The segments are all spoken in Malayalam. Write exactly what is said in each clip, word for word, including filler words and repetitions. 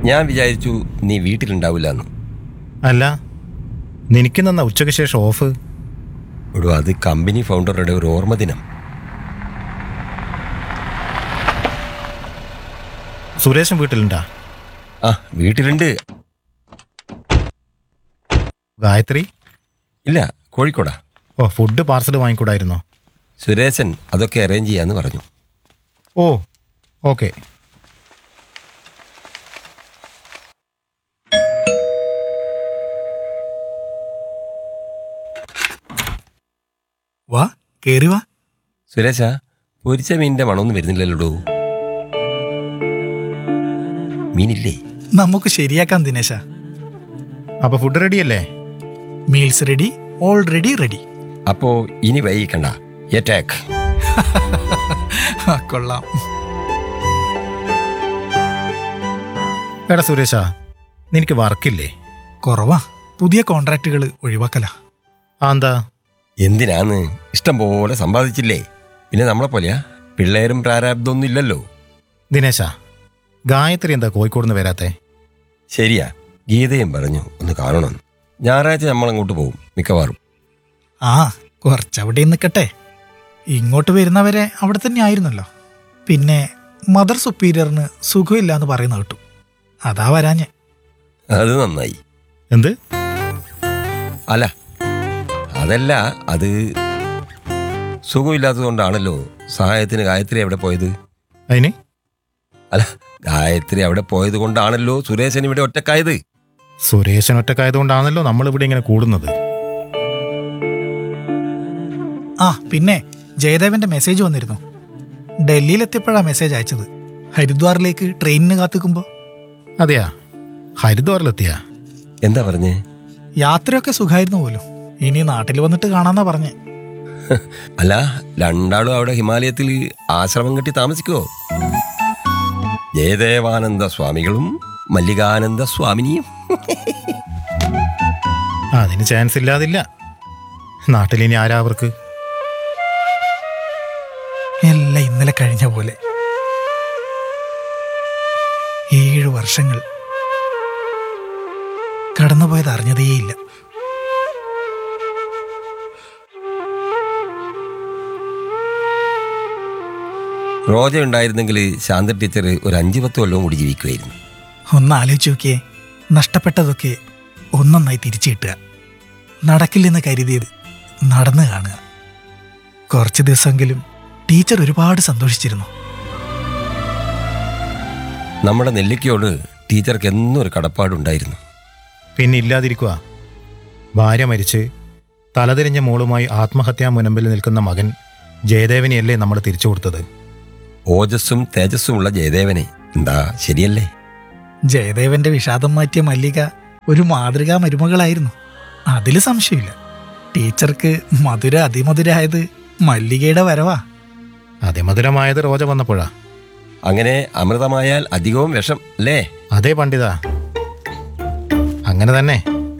ഞാൻ വിചാരിച്ചു നീ വീട്ടിലുണ്ടാവില്ല എന്ന്. അല്ല, നിനക്ക് നന്ന ഉച്ചയ്ക്ക് ശേഷം ഓഫ്? ഇവിടെ അത് കമ്പനി ഫൗണ്ടറുടെ ഒരു ഓർമ്മ ദിനം. സുരേഷൻ വീട്ടിലുണ്ടാ? ആ, വീട്ടിലുണ്ട്. ഗായത്രി? ഇല്ല, കോഴിക്കോടാ. ഓ, ഫുഡ് പാർസൽ വാങ്ങിക്കൂടായിരുന്നോ? സുരേശൻ അതൊക്കെ അറേഞ്ച് ചെയ്യാന്ന് പറഞ്ഞു. ഓ, ഓക്കെ. വാ, കേറി വാ. സുരേശ, പൊരിച്ച മീനിന്റെ മണമൊന്നും വരുന്നില്ലല്ലോ. മീനില്ലേ? നമുക്ക് ശരിയാക്കാം ദിനേശ. അപ്പൊ ഫുഡ് റെഡിയല്ലേ? Meals ready, already ready. അപ്പോ ഇനി വൈകിക്കണ്ട, അറ്റാക്ക്. കൊള്ളാം. എടാ സുരേഷ, നിനക്ക് വർക്കില്ലേ? കുറവാ, പുതിയ കോൺട്രാക്റ്റുകൾ ഒഴിവാക്കല. ആ, എന്താ? എന്തിനാന്ന്, ഇഷ്ടം പോലെ സമ്പാദിച്ചില്ലേ. പിന്നെ നമ്മളെ പോലെയാ, പിള്ളേരും പ്രാരാബ്ദമൊന്നും ഇല്ലല്ലോ. ദിനേശ, ഗായത്രി എന്താ കോഴിക്കോട് നിന്ന് വരാത്തെ? ശരിയാ, ഗീതയും പറഞ്ഞു ഒന്ന് കാണണമെന്ന്. ഞായറാഴ്ച നമ്മളങ്ങോട്ട് പോകും മിക്കവാറും. ആ, കുറച്ചവിടെ നിൽക്കട്ടെ. ഇങ്ങോട്ട് വരുന്നവരെ അവിടെ തന്നെ ആയിരുന്നല്ലോ. പിന്നെ മദർ സുപ്പീരിയറിന് സുഖമില്ല എന്ന് പറയുന്ന കേട്ടു. അതാ വരാഞ്ഞ്. അത് നന്നായി. എന്ത്? അല്ല, അതല്ല, അത് സുഖമില്ലാത്തത് കൊണ്ടാണല്ലോ സഹായത്തിന് ഗായത്രി അവിടെ പോയത്. അതിന്? അല്ല, ഗായത്രി അവിടെ പോയത് കൊണ്ടാണല്ലോ സുരേശൻ ഇവിടെ ഒറ്റക്കായത്. സുരേഷൻ ഒറ്റക്കായതുകൊണ്ടാണല്ലോ നമ്മളിവിടെ ഇങ്ങനെ കൂടുന്നത്. ആ, പിന്നെ ജയദേവന്റെ മെസ്സേജ് വന്നിരുന്നു. ഡൽഹിയിലെത്തിയപ്പോഴാ മെസ്സേജ് അയച്ചത്. ഹരിദ്വാറിലേക്ക് ട്രെയിനിന് കാത്തിക്കുമ്പോ. അതെയാ? ഹരിദ്വാറിലെത്തിയാ? എന്താ പറഞ്ഞേ? യാത്രയൊക്കെ സുഖമായിരുന്നു പോലും. ഇനി നാട്ടിൽ വന്നിട്ട് കാണാന്നാ പറഞ്ഞേ. അല്ല, രണ്ടാളും അവിടെ ഹിമാലയത്തിൽ ആശ്രമം കെട്ടി താമസിക്കുവോ? ജയദേവാനന്ദ സ്വാമികളും മല്ലികാനന്ദ സ്വാമിനിയും. അതിന് ചാൻസ് ഇല്ലാതില്ല. നാട്ടിലിനി ആരാ അവർക്ക്? എല്ലാം ഇന്നലെ കഴിഞ്ഞ പോലെ. ഏഴു വർഷങ്ങൾ കടന്നുപോയത് അറിഞ്ഞതേയില്ല. റോജ ഉണ്ടായിരുന്നെങ്കിൽ ശാന്ത ടീച്ചർ ഒരു അഞ്ചു പത്ത് കൊല്ലവും കൂടി ജീവിക്കുമായിരുന്നു. ഒന്ന് ആലോചിച്ച് നോക്കിയേ, നഷ്ടപ്പെട്ടതൊക്കെ ഒന്നൊന്നായി തിരിച്ചു കിട്ടുക. നടക്കില്ലെന്ന് കരുതിയത് നടന്നു കാണുക. കുറച്ച് ദിവസമെങ്കിലും ടീച്ചർ ഒരുപാട് സന്തോഷിച്ചിരുന്നു. നമ്മുടെ നെല്ലിക്കയോട് ടീച്ചർക്ക് എന്നും ഒരു കടപ്പാടുണ്ടായിരുന്നു. പിന്നെ ഇല്ലാതിരിക്കുക. ഭാര്യ മരിച്ച് തലതിരിഞ്ഞ മോളുമായി ആത്മഹത്യാ മുനമ്പിൽ നിൽക്കുന്ന മകൻ ജയദേവനെയല്ലേ നമ്മൾ തിരിച്ചു കൊടുത്തത്? ഓജസ്സും തേജസ്സുമുള്ള ജയദേവനെ. എന്താ ശരിയല്ലേ? ജയദേവന്റെ വിഷാദം മാറ്റിയ മല്ലിക ഒരു മാതൃകാ മരുമകളായിരുന്നു. അതിൽ സംശയമില്ല. ടീച്ചർക്ക് മധുര അതിമധുരായത് മല്ലികയുടെ വരവാ. അതിമധുരമായത് റോജ വന്നപ്പോഴാ. അങ്ങനെ അമൃതമായാൽ അധികവും വിഷം അല്ലേ? അതേ പണ്ഡിത, അങ്ങനെ തന്നെ.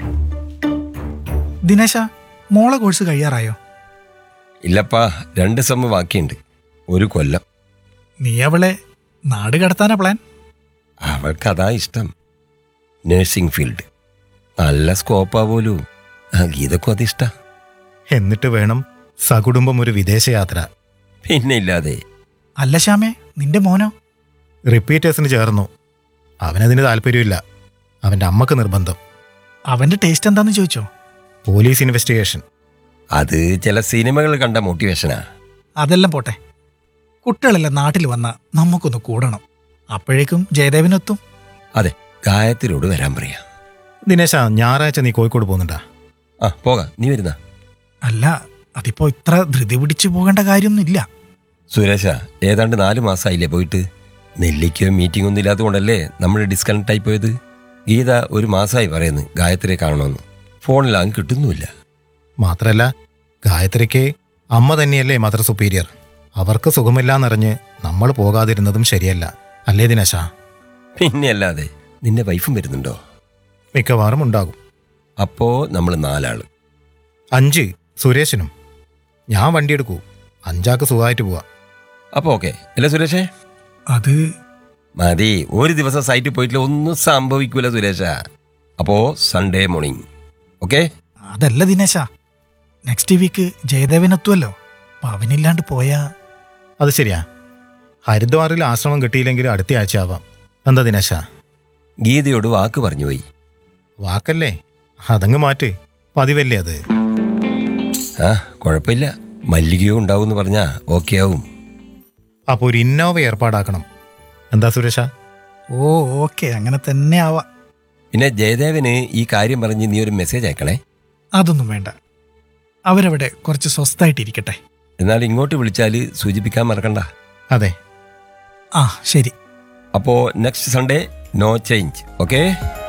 ദിനേശ, മോളെ കോഴ്സ് കഴിയാറായോ? ഇല്ലപ്പാ, രണ്ട് സെമ്മ് ബാക്കിയുണ്ട്. ഒരു കൊല്ലം. നീ അവളെ നാട് കടത്താനാ പ്ലാൻ? അവൾക്കതാ ഇഷ്ടം. നഴ്സിംഗ് ഫീൽഡ് നല്ല സ്കോപ്പാ പോലും. ഗീതക്കും അതിഷ്ട. എന്നിട്ട് വേണം സകുടുംബം ഒരു വിദേശയാത്ര. പിന്നെ ഇല്ലാതെ. അല്ല ശ്യാമേ, നിന്റെ മോനോ? റിപ്പീറ്റേഴ്സിന് ചേർന്നു. അവനതിന് താല്പര്യമില്ല. അവൻ്റെ അമ്മക്ക് നിർബന്ധം. അവന്റെ ടേസ്റ്റ് എന്താന്ന് ചോദിച്ചോ? Police investigation. അത് ചില സിനിമകൾ കണ്ട മോട്ടിവേഷനാ. അതെല്ലാം പോട്ടെ. കുട്ടികളെല്ലാം നാട്ടിൽ വന്ന നമുക്കൊന്ന് കൂടണം. അപ്പോഴേക്കും ജയദേവനെത്തും. അതെ, ഗായത്രിയോട് വരാൻ പറയാ. ദിനേശ, ഞായറാഴ്ച നീ കോഴിക്കോട് പോകുന്നുണ്ടാ? ആ, പോകാം. നീ വരുന്ന? അല്ല, അതിപ്പോ ഇത്ര ധൃതി പിടിച്ചു പോകേണ്ട കാര്യമൊന്നുമില്ല. സുരേഷ, ഏതാണ്ട് നാല് മാസമായില്ലേ പോയിട്ട്? നെല്ലിക്കോ മീറ്റിംഗ് ഒന്നും ഇല്ലാത്തതുകൊണ്ടല്ലേ നമ്മൾ ഡിസ്കണക്ട് ആയി പോയത്. ഗീത ഒരു മാസമായി പറയുന്നു ഗായത്രിയെ കാണണമെന്ന്. ഫോണിലാകും കിട്ടുന്നുമില്ല. മാത്രല്ല, ഗായത്രിക്ക് അമ്മ തന്നെയല്ലേ മദർ സുപ്പീരിയർ. അവർക്ക് സുഖമില്ലാന്നറിഞ്ഞ് നമ്മൾ പോകാതിരുന്നതും ശരിയല്ല, അല്ലേ ദിനേശ? പിന്നെ അല്ലാതെ. നിന്റെ വൈഫും വരുന്നുണ്ടോ? മിക്കവാറും ഉണ്ടാകും. അപ്പോ നമ്മൾ നാലാള്. അഞ്ച് സുരേഷനും. ഞാൻ വണ്ടി എടുക്കൂ. അഞ്ചാക്ക് സുഖമായിട്ട് പോവാ. അപ്പോൾ ഓക്കെ അല്ലേ സുരേഷേ? അത് മതി, ഒരു ദിവസം സൈറ്റിൽ പോയിട്ടില്ല, ഒന്നും സംഭവിക്കൂല സുരേഷ. അപ്പോ സൺഡേ മോർണിംഗ്, ഓക്കെ? അതല്ല ദിനേശ, നെക്സ്റ്റ് വീക്ക് ജയദേവൻ എത്തുമല്ലോ. അപ്പൊ അവനില്ലാണ്ട് പോയാ അത് ശരിയാ. ഹരിദ്വാറിൽ ആശ്രമം കിട്ടിയില്ലെങ്കിൽ അടുത്ത ആഴ്ച ആവാം. എന്താ ദിനേശ? ഗീതയോട് വാക്ക് പറഞ്ഞു പോയി. വാക്കല്ലേ, അതങ്ങ് മാറ്റ്. പതിവല്ലേ അത്. ആ കുഴപ്പമില്ല, മല്ലികയോ ഉണ്ടാവും എന്ന് പറഞ്ഞാ ഓക്കെ ആവും. അപ്പോൾ ഒരു ഇന്നോവ ഏർപ്പാടാക്കണം. എന്താ സുരേഷ? ഓ ഓക്കെ, അങ്ങനെ തന്നെ ആവാ. പിന്നെ ജയദേവന് ഈ കാര്യം പറഞ്ഞ് നീ ഒരു മെസ്സേജ് അയക്കണേ. അതൊന്നും വേണ്ട, അവരവിടെ കുറച്ച് സ്വസ്ഥായിട്ടിരിക്കട്ടെ. എന്നാൽ ഇങ്ങോട്ട് വിളിച്ചാൽ സൂചിപ്പിക്കാൻ മറക്കണ്ട. അതെ. ആ ശരി. അപ്പോൾ next Sunday no change, okay?